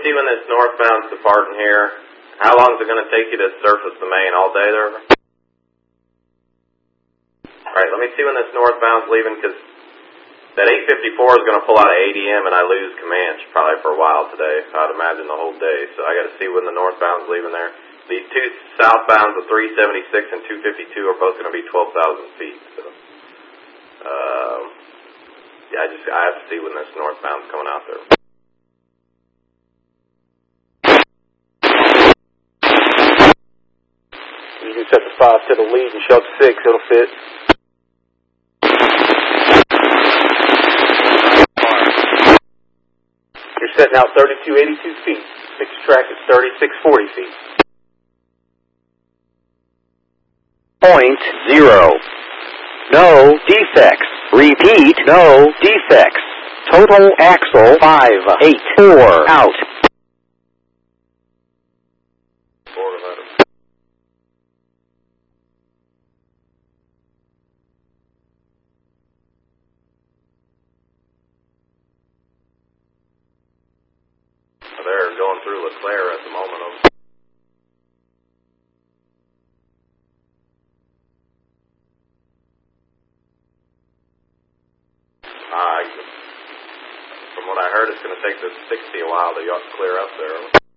see when this northbound's departing here. How long is it going to take you to surface the main? All day there? Alright, let me see when this northbound's leaving, because that 854 is going to pull out of ADM and I lose Comanche probably for a while today. I'd imagine the whole day. So I got to see when the northbound's leaving there. These two southbounds, the 376 and 252, are both going to be 12,000 feet. So, yeah, I have to see when this northbound's coming out there. You can set the 5 to the lead and show up to 6. It'll fit. You're setting out 3282 feet. Fixed track is 3640 feet. Point 0. No defects. Repeat, no defects. Total axle 584 out. They're going through LeClaire at the moment. From what I heard, it's going to take this 60 a while to clear up there.